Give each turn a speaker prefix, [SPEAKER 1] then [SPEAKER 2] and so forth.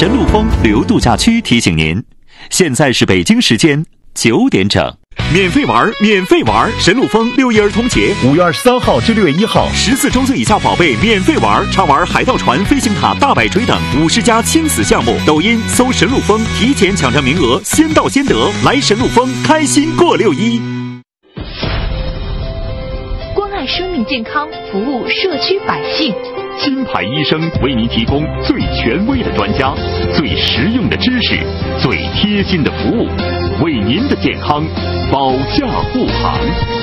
[SPEAKER 1] 神鹿峰旅游度假区提醒您，现在是北京时间9点整。免费玩，免费玩！神鹿峰6一儿童节
[SPEAKER 2] 5月23号至6月1号
[SPEAKER 1] ，14周岁以下宝贝免费玩，畅玩海盗船、飞行塔、大摆锤等50家亲子项目。抖音搜神鹿峰，提前抢占名额，先到先得。来神鹿峰，开心过6·1。
[SPEAKER 3] 关爱生命健康，服务社区百姓。
[SPEAKER 4] 金牌医生为您提供最权威的专家、最实用的知识、最贴心的服务，为您的健康保驾护航。